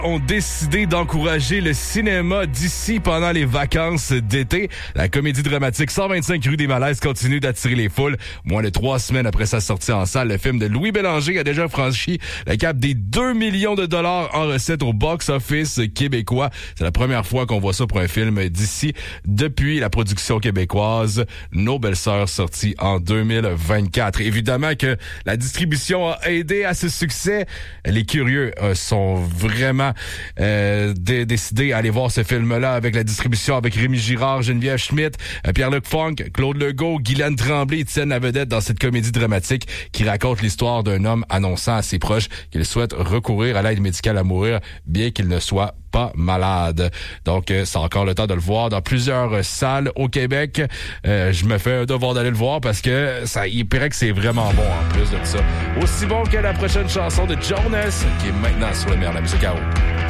ont décidé d'encourager le cinéma d'ici pendant les vacances d'été. La comédie dramatique 125 rue des Malaises continue d'attirer les foules. Moins de 3 semaines après sa sortie en salle, le film de Louis Bélanger a déjà franchi le cap des 2 millions de dollars en recettes au box-office québécois. C'est la première fois qu'on voit ça pour un film d'ici depuis la production québécoise Nos Belles-Sœurs, sorti en 2024. Évidemment que la distribution a aidé à ce succès. Les curieux sont vraiment décidés à aller voir ce film-là avec la distribution avec Rémi Girard, Geneviève Schmidt, Pierre-Luc Funk, Claude Legault, Guylaine Tremblay tiennent la vedette dans cette comédie dramatique qui raconte l'histoire d'un homme annonçant à ses proches qu'il souhaite recourir à l'aide médicale à mourir, bien qu'il ne soit pas malade. Donc, c'est encore le temps de le voir dans plusieurs salles au Québec. Je me fais un devoir d'aller le voir parce que il paraît que c'est vraiment bon en plus de ça. Aussi bon que la prochaine chanson de Jonas qui est maintenant sur le meilleur de la musique à eau.